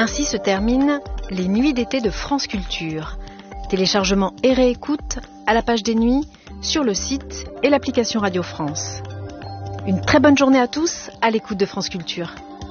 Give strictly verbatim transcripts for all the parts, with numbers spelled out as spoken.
Ainsi se terminent les nuits d'été de France Culture. Téléchargement et réécoute à la page des nuits, sur le site et l'application Radio France. Une très bonne journée à tous à l'écoute de France Culture.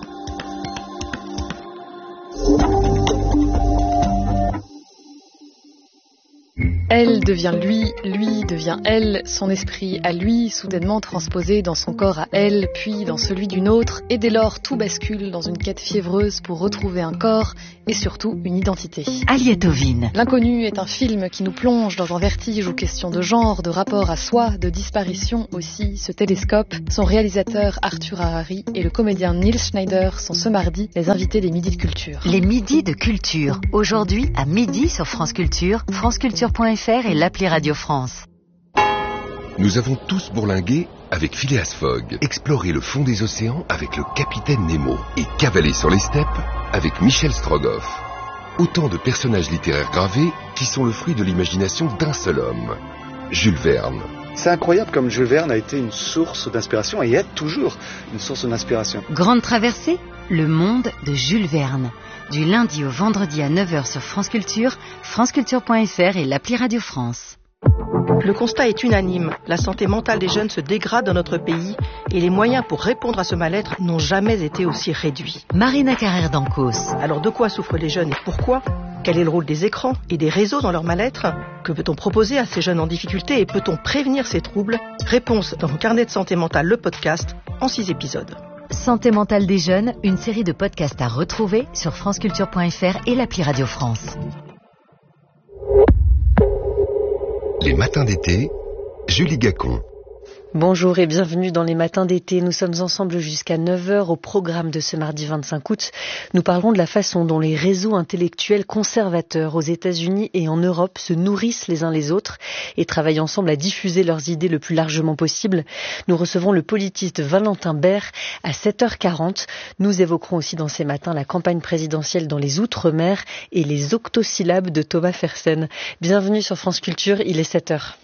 Elle devient lui, lui devient elle, son esprit à lui, soudainement transposé dans son corps à elle, puis dans celui d'une autre, et dès lors tout bascule dans une quête fiévreuse pour retrouver un corps et surtout une identité. Aliette Ovine. L'Inconnu est un film qui nous plonge dans un vertige aux questions de genre, de rapport à soi, de disparition aussi, ce télescope. Son réalisateur Arthur Harari et le comédien Nils Schneider sont ce mardi les invités des Midis de Culture. Les Midis de Culture, aujourd'hui à midi sur France Culture, franceculture point f r et l'appli Radio France. Nous avons tous bourlingué avec Phileas Fogg, exploré le fond des océans avec le capitaine Nemo et cavalé sur les steppes avec Michel Strogoff. Autant de personnages littéraires gravés qui sont le fruit de l'imagination d'un seul homme, Jules Verne. C'est incroyable comme Jules Verne a été une source d'inspiration et est toujours une source d'inspiration. Grande traversée, le monde de Jules Verne. Du lundi au vendredi à neuf heures sur France Culture, franceculture point f r et l'appli Radio France. Le constat est unanime. La santé mentale des jeunes se dégrade dans notre pays et les moyens pour répondre à ce mal-être n'ont jamais été aussi réduits. Marina Carrère d'Ancos. Alors de quoi souffrent les jeunes et pourquoi ? Quel est le rôle des écrans et des réseaux dans leur mal-être ? Que peut-on proposer à ces jeunes en difficulté et peut-on prévenir ces troubles ? Réponse dans mon carnet de santé mentale, le podcast, en six épisodes. Santé mentale des jeunes, une série de podcasts à retrouver sur franceculture point f r et l'appli Radio France. Les matins d'été, Julie Gacon. Bonjour et bienvenue dans les matins d'été. Nous sommes ensemble jusqu'à neuf heures au programme de ce mardi vingt-cinq août. Nous parlerons de la façon dont les réseaux intellectuels conservateurs aux États-Unis et en Europe se nourrissent les uns les autres et travaillent ensemble à diffuser leurs idées le plus largement possible. Nous recevrons le politiste Valentin Berre à sept heures quarante. Nous évoquerons aussi dans ces matins la campagne présidentielle dans les Outre-mer et les octosyllabes de Thomas Fersen. Bienvenue sur France Culture, il est sept heures.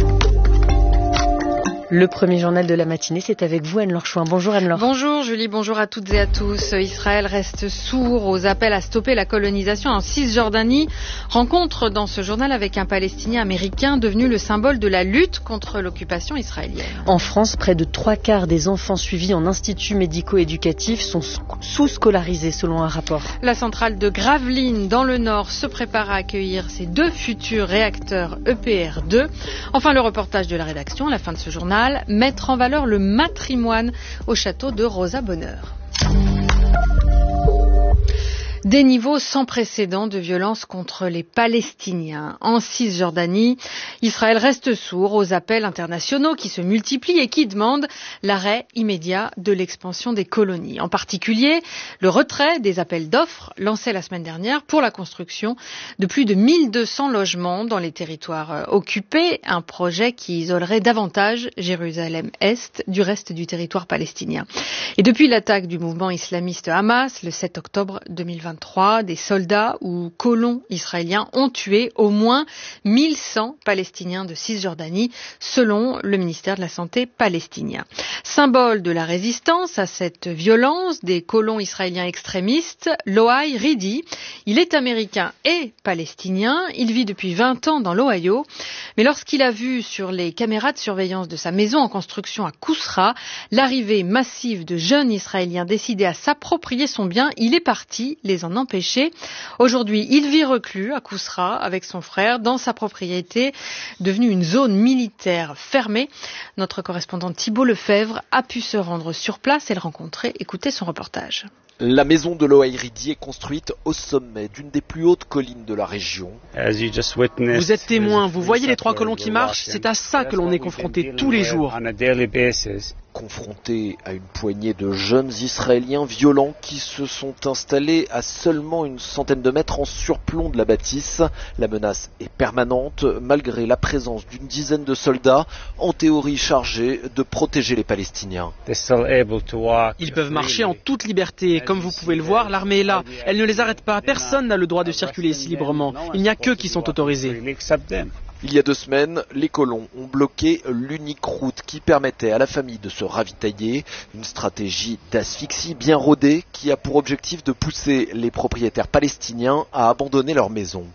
Le premier journal de la matinée, c'est avec vous Anne-Laure Chouin. Bonjour Anne-Laure. Bonjour Julie, bonjour à toutes et à tous. Israël reste sourd aux appels à stopper la colonisation en Cisjordanie. Rencontre dans ce journal avec un Palestinien américain devenu le symbole de la lutte contre l'occupation israélienne. En France, près de trois quarts des enfants suivis en instituts médico-éducatifs sont sous-scolarisés selon un rapport. La centrale de Gravelines dans le Nord se prépare à accueillir ses deux futurs réacteurs E P R deux. Enfin, le reportage de la rédaction à la fin de ce journal. Mettre en valeur le matrimoine au château de Rosa Bonheur. Des niveaux sans précédent de violence contre les Palestiniens. En Cisjordanie, Israël reste sourd aux appels internationaux qui se multiplient et qui demandent l'arrêt immédiat de l'expansion des colonies. En particulier, le retrait des appels d'offres lancés la semaine dernière pour la construction de plus de mille deux cents logements dans les territoires occupés, un projet qui isolerait davantage Jérusalem-Est du reste du territoire palestinien. Et depuis l'attaque du mouvement islamiste Hamas le sept octobre deux mille vingt-trois, des soldats ou colons israéliens ont tué au moins mille cent Palestiniens de Cisjordanie, selon le ministère de la Santé palestinien. Symbole de la résistance à cette violence des colons israéliens extrémistes, Loai Ridi, il est américain et palestinien, il vit depuis vingt ans dans l'Ohio, mais lorsqu'il a vu sur les caméras de surveillance de sa maison en construction à Kousra l'arrivée massive de jeunes israéliens décidés à s'approprier son bien, il est parti les en empêcher. Aujourd'hui, il vit reclus à Kousra avec son frère dans sa propriété, devenue une zone militaire fermée. Notre correspondant Thibault Lefebvre a pu se rendre sur place et le rencontrer. Écoutez son reportage. La maison de Loai Ridi est construite au sommet d'une des plus hautes collines de la région. Vous êtes témoin, vous voyez les trois colons qui marchent, c'est à ça que l'on est confronté tous les jours. Confronté à une poignée de jeunes Israéliens violents qui se sont installés à seulement une centaine de mètres en surplomb de la bâtisse. La menace est permanente malgré la présence d'une dizaine de soldats, en théorie chargés de protéger les Palestiniens. Ils peuvent marcher en toute liberté et comme vous pouvez le voir, l'armée est là. Elle ne les arrête pas, personne n'a le droit de circuler ici librement. Il n'y a qu'eux qui sont autorisés. Il y a deux semaines, les colons ont bloqué l'unique route qui permettait à la famille de se ravitailler. Une stratégie d'asphyxie bien rodée qui a pour objectif de pousser les propriétaires palestiniens à abandonner leur maison.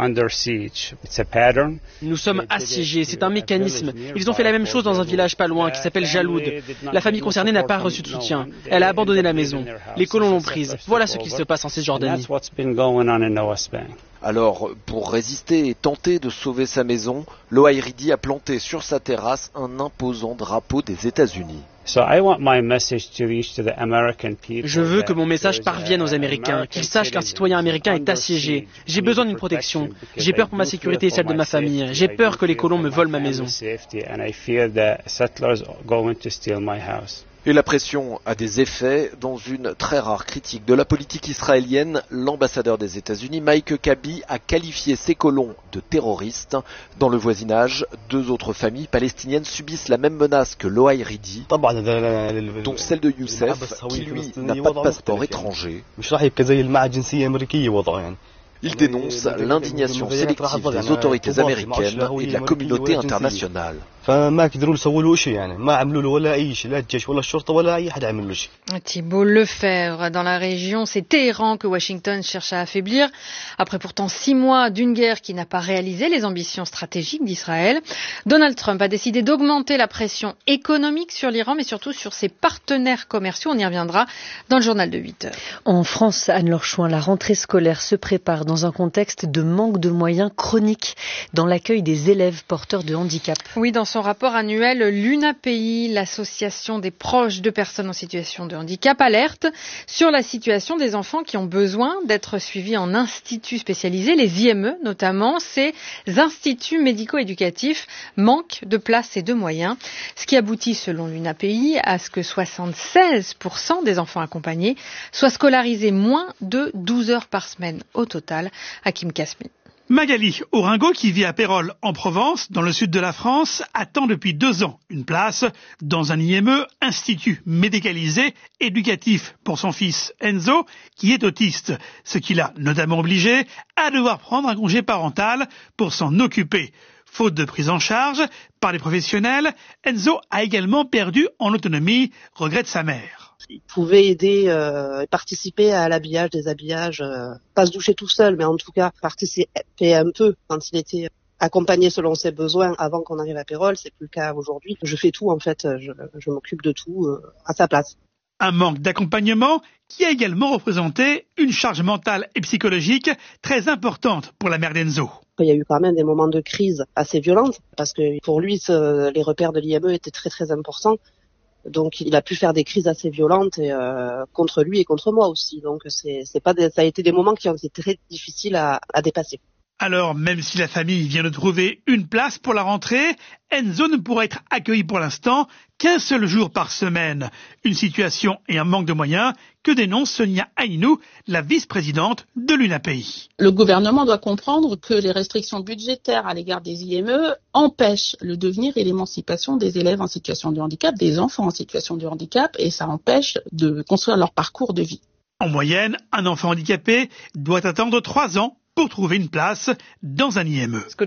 Nous sommes assiégés, c'est un mécanisme. Ils ont fait la même chose dans un village pas loin qui s'appelle Jaloud. La famille concernée n'a pas reçu de soutien. Elle a abandonné la maison. Les colons l'ont prise. Voilà ce qui se passe en Cisjordanie. Alors, pour résister et tenter de sauver sa maison, Loaïridi a planté sur sa terrasse un imposant drapeau des États-Unis. Je veux que mon message parvienne aux Américains, qu'ils sachent qu'un citoyen américain est assiégé. J'ai besoin d'une protection. J'ai peur pour ma sécurité et celle de ma famille. J'ai peur que les colons me volent ma maison. Et la pression a des effets. Dans une très rare critique de la politique israélienne, l'ambassadeur des États-Unis, Mike Kabi, a qualifié ces colons de terroristes. Dans le voisinage, deux autres familles palestiniennes subissent la même menace que Loaïridi, dont celle de Youssef, qui lui n'a pas de passeport étranger. Il dénonce l'indignation sélective des autorités américaines et de la communauté internationale. Thibault Lefebvre, dans la région, c'est Téhéran que Washington cherche à affaiblir, après pourtant six mois d'une guerre qui n'a pas réalisé les ambitions stratégiques d'Israël. Donald Trump a décidé d'augmenter la pression économique sur l'Iran, mais surtout sur ses partenaires commerciaux. On y reviendra dans le journal de huit heures. En France, Anne-Laure Chouin, la rentrée scolaire se prépare dans un contexte de manque de moyens chroniques dans l'accueil des élèves porteurs de handicap. Oui, dans son rapport annuel, l'U N A P I, l'association des proches de personnes en situation de handicap, alerte sur la situation des enfants qui ont besoin d'être suivis en instituts spécialisés, les I M E notamment. Ces instituts médico-éducatifs manquent de place et de moyens, ce qui aboutit, selon l'U N A P I, à ce que soixante-seize pour cent des enfants accompagnés soient scolarisés moins de douze heures par semaine au total. Hakim Kasmi. Magali Oringo, qui vit à Pérols en Provence, dans le sud de la France, attend depuis deux ans une place dans un I M E, Institut médicalisé éducatif pour son fils Enzo, qui est autiste, ce qui l'a notamment obligé à devoir prendre un congé parental pour s'en occuper. Faute de prise en charge par les professionnels, Enzo a également perdu en autonomie, regrette sa mère. Il pouvait aider et euh, participer à l'habillage, des habillages, euh, pas se doucher tout seul, mais en tout cas participer un peu quand il était accompagné selon ses besoins avant qu'on arrive à Pérols. C'est plus le cas aujourd'hui. Je fais tout en fait, je, je m'occupe de tout euh, à sa place. Un manque d'accompagnement qui a également représenté une charge mentale et psychologique très importante pour la mère d'Enzo. Il y a eu quand même des moments de crise assez violentes parce que pour lui, ce, les repères de l'I M E étaient très très importants. Donc il a pu faire des crises assez violentes et, euh, contre lui et contre moi aussi. Donc c'est, c'est pas des, ça a été des moments qui ont été très difficiles à, à dépasser. Alors, même si la famille vient de trouver une place pour la rentrée, Enzo ne pourra être accueilli pour l'instant qu'un seul jour par semaine. Une situation et un manque de moyens que dénonce Sonia Ainou, la vice-présidente de l'U N A P I. Le gouvernement doit comprendre que les restrictions budgétaires à l'égard des I M E empêchent le devenir et l'émancipation des élèves en situation de handicap, des enfants en situation de handicap, et ça empêche de construire leur parcours de vie. En moyenne, un enfant handicapé doit attendre trois ans pour trouver une place dans un I M E.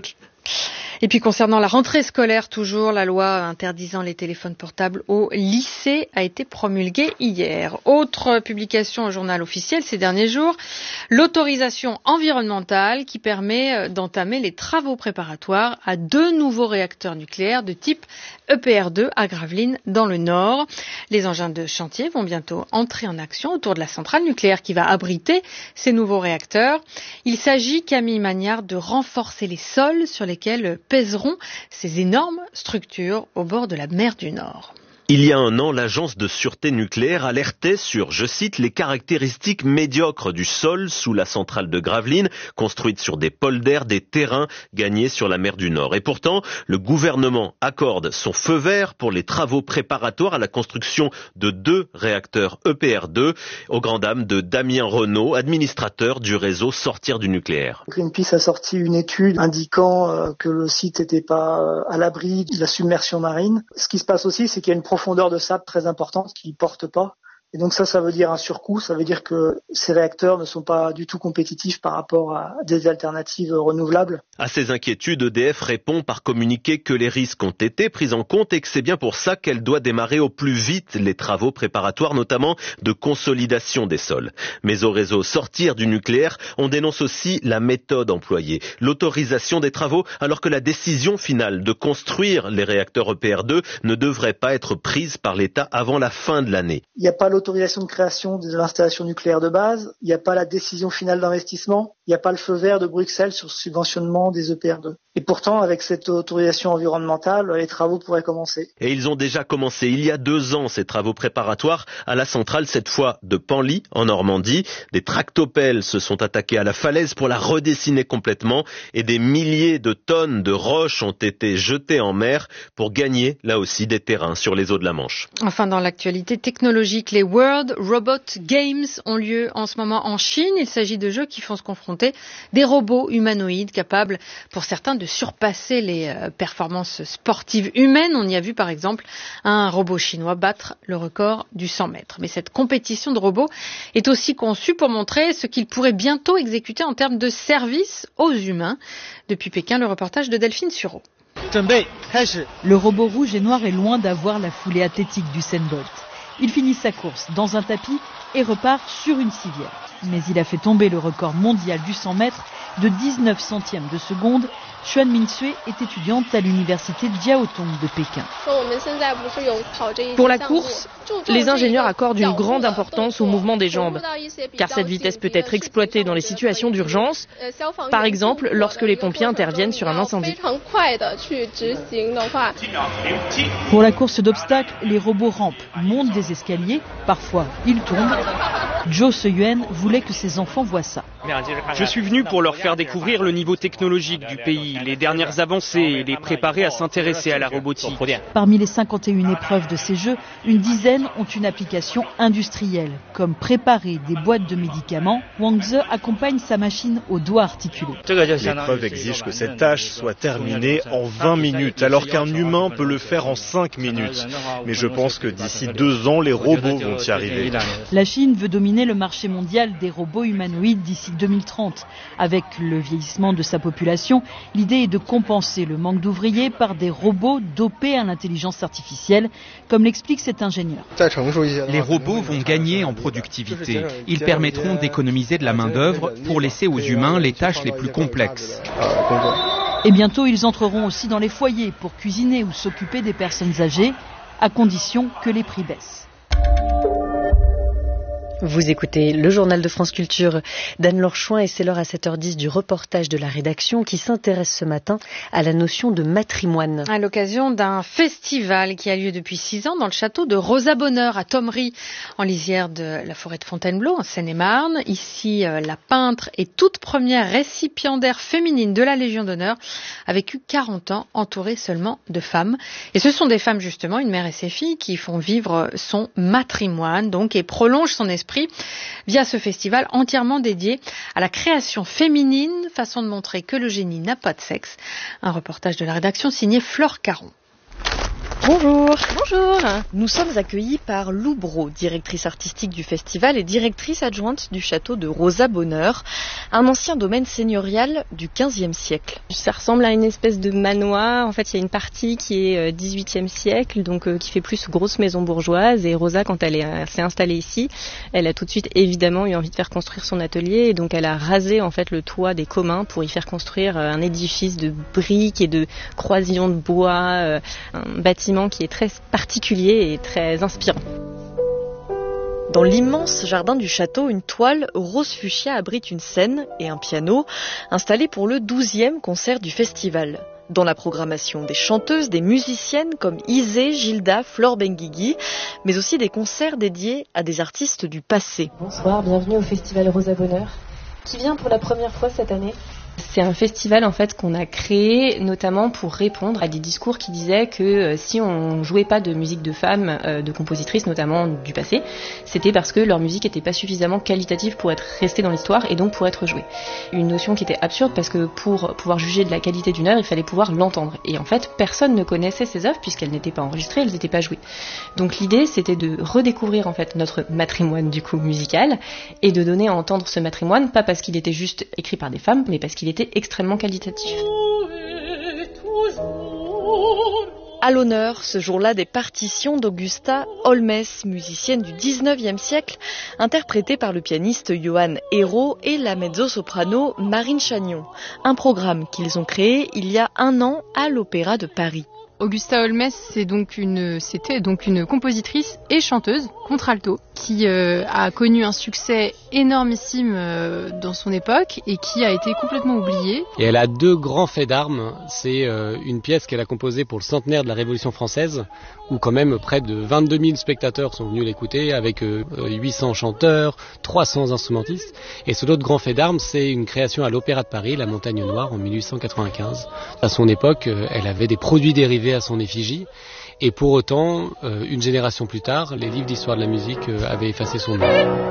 Et puis concernant la rentrée scolaire, toujours, la loi interdisant les téléphones portables au lycée a été promulguée hier. Autre publication au journal officiel ces derniers jours, l'autorisation environnementale qui permet d'entamer les travaux préparatoires à deux nouveaux réacteurs nucléaires de type E P R deux à Gravelines dans le Nord. Les engins de chantier vont bientôt entrer en action autour de la centrale nucléaire qui va abriter ces nouveaux réacteurs. Il s'agit, Camille Magnard, de renforcer les sols sur lesquels pèseront ces énormes structures au bord de la mer du Nord. Il y a un an, l'agence de sûreté nucléaire alertait sur, je cite, les caractéristiques médiocres du sol sous la centrale de Gravelines, construite sur des polders, des terrains gagnés sur la mer du Nord. Et pourtant, le gouvernement accorde son feu vert pour les travaux préparatoires à la construction de deux réacteurs E P R deux, aux grandes dames de Damien Renaud, administrateur du réseau Sortir du nucléaire. Greenpeace a sorti une étude indiquant euh, que le site n'était pas euh, à l'abri de la submersion marine. Ce qui se passe aussi, c'est qu'il y a une profondeur de sable très importante qui ne porte pas Et donc ça, ça veut dire un surcoût, ça veut dire que ces réacteurs ne sont pas du tout compétitifs par rapport à des alternatives renouvelables. À ces inquiétudes, E D F répond par communiqué que les risques ont été pris en compte et que c'est bien pour ça qu'elle doit démarrer au plus vite les travaux préparatoires, notamment de consolidation des sols. Mais au réseau Sortir du nucléaire, on dénonce aussi la méthode employée, l'autorisation des travaux, alors que la décision finale de construire les réacteurs E P R deux ne devrait pas être prise par l'État avant la fin de l'année. Il n'y a pas l'autorisation de création de l'installation nucléaire de base, il n'y a pas la décision finale d'investissement, il n'y a pas le feu vert de Bruxelles sur le subventionnement des E P R deux. Et pourtant, avec cette autorisation environnementale, les travaux pourraient commencer. Et ils ont déjà commencé il y a deux ans, ces travaux préparatoires à la centrale, cette fois de Penly, en Normandie. Des tractopelles se sont attaqués à la falaise pour la redessiner complètement et des milliers de tonnes de roches ont été jetées en mer pour gagner, là aussi, des terrains sur les eaux de la Manche. Enfin, dans l'actualité technologique, les World Robot Games ont lieu en ce moment en Chine. Il s'agit de jeux qui font se confronter des robots humanoïdes capables, pour certains, de surpasser les performances sportives humaines. On y a vu par exemple un robot chinois battre le record du cent mètres. Mais cette compétition de robots est aussi conçue pour montrer ce qu'ils pourraient bientôt exécuter en termes de service aux humains. Depuis Pékin, le reportage de Delphine Sureau. Le robot rouge et noir est loin d'avoir la foulée athlétique du Usain Bolt. Il finit sa course dans un tapis et repart sur une civière. Mais il a fait tomber le record mondial du cent mètres de dix-neuf centièmes de seconde. Xuan Mingxue est étudiante à l'université Jiaotong de Pékin. Pour la course, les ingénieurs accordent une grande importance au mouvement des jambes, car cette vitesse peut être exploitée dans les situations d'urgence, par exemple lorsque les pompiers interviennent sur un incendie. Pour la course d'obstacles, les robots rampent, montent des escaliers, parfois ils tombent. Zhou Seyuan voulait que ses enfants voient ça. Je suis venu pour leur faire découvrir le niveau technologique du pays, les dernières avancées et les préparer à s'intéresser à la robotique. Parmi les cinquante et une épreuves de ces jeux, une dizaine ont une application industrielle, comme préparer des boîtes de médicaments. Wang Ze accompagne sa machine au doigt articulé. L'épreuve exige que cette tâche soit terminée en vingt minutes, alors qu'un humain peut le faire en cinq minutes. Mais je pense que d'ici deux ans, les robots vont y arriver. La Chine veut dominer le marché mondial des robots humanoïdes d'ici deux mille trente. Avec le vieillissement de sa population, l'idée est de compenser le manque d'ouvriers par des robots dopés à l'intelligence artificielle, comme l'explique cet ingénieur. Les robots vont gagner en productivité. Ils permettront d'économiser de la main-d'œuvre pour laisser aux humains les tâches les plus complexes. Et bientôt, ils entreront aussi dans les foyers pour cuisiner ou s'occuper des personnes âgées, à condition que les prix baissent. Vous écoutez le journal de France Culture d'Anne-Laure Chouin et c'est l'heure à sept heures dix du reportage de la rédaction qui s'intéresse ce matin à la notion de matrimoine. À l'occasion d'un festival qui a lieu depuis six ans dans le château de Rosa Bonheur à Thomery, en lisière de la forêt de Fontainebleau, en Seine-et-Marne. Ici, la peintre et toute première récipiendaire féminine de la Légion d'honneur a vécu quarante ans entourée seulement de femmes. Et ce sont des femmes justement, une mère et ses filles, qui font vivre son matrimoine donc et prolongent son esprit via ce festival entièrement dédié à la création féminine, façon de montrer que le génie n'a pas de sexe. Un reportage de la rédaction signé Flore Caron. Bonjour. Bonjour. Nous sommes accueillis par Lou Brault, directrice artistique du festival et directrice adjointe du château de Rosa Bonheur, un ancien domaine seigneurial du quinzième siècle. Ça ressemble à une espèce de manoir. En fait, il y a une partie qui est dix-huitième siècle, donc euh, qui fait plus grosse maison bourgeoise. Et Rosa, quand elle, est, elle s'est installée ici, elle a tout de suite évidemment eu envie de faire construire son atelier. Et donc, elle a rasé en fait le toit des communs pour y faire construire un édifice de briques et de croisillons de bois, euh, un bâtiment qui est très particulier et très inspirant. Dans l'immense jardin du château, une toile rose fuchsia abrite une scène et un piano installés pour le douzième concert du festival. Dans la programmation, des chanteuses, des musiciennes comme Isée, Gilda, Flore Benguigui, mais aussi des concerts dédiés à des artistes du passé. Bonsoir, bienvenue au festival Rosa Bonheur. Qui vient pour la première fois cette année ? C'est un festival en fait qu'on a créé notamment pour répondre à des discours qui disaient que euh, si on jouait pas de musique de femmes, euh, de compositrices notamment du passé, c'était parce que leur musique était pas suffisamment qualitative pour être restée dans l'histoire et donc pour être jouée. Une notion qui était absurde parce que pour pouvoir juger de la qualité d'une œuvre, il fallait pouvoir l'entendre. Et en fait, personne ne connaissait ces œuvres puisqu'elles n'étaient pas enregistrées, elles n'étaient pas jouées. Donc l'idée, c'était de redécouvrir en fait notre matrimoine du coup musical et de donner à entendre ce matrimoine, pas parce qu'il était juste écrit par des femmes, mais parce qu'il était extrêmement qualitatif. À l'honneur, ce jour-là, des partitions d'Augusta Holmes, musicienne du dix-neuvième siècle, interprétée par le pianiste Johann Hérault et la mezzo-soprano Marine Chagnon. Un programme qu'ils ont créé il y a un an à l'Opéra de Paris. Augusta Holmes, c'est donc une, c'était donc une compositrice et chanteuse, contralto, qui euh, a connu un succès énormissime euh, dans son époque et qui a été complètement oubliée. Et elle a deux grands faits d'armes. C'est euh, une pièce qu'elle a composée pour le centenaire de la Révolution française, où quand même près de vingt-deux mille spectateurs sont venus l'écouter, avec euh, huit cents chanteurs, trois cents instrumentistes. Et ce autre grand fait d'armes, c'est une création à l'Opéra de Paris, La Montagne Noire, en mille huit cent quatre-vingt-quinze. À son époque, euh, elle avait des produits dérivés à son effigie, et pour autant, euh, une génération plus tard, les livres d'histoire de la musique euh, avaient effacé son nom.